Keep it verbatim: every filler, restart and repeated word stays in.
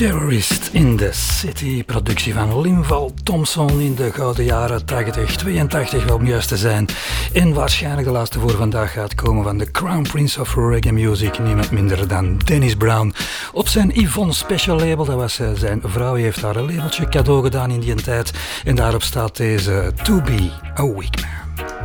Terrorist in the City, productie van Linval Thompson in de gouden jaren tachtig, tweeëntachtig wel om juist te zijn. En waarschijnlijk de laatste voor vandaag gaat komen van de Crown Prince of Reggae Music, niemand minder dan Dennis Brown. Op zijn Yvonne Special label, dat was zijn vrouw, die heeft haar een labeltje cadeau gedaan in die tijd. En daarop staat deze To Be a Weak Man.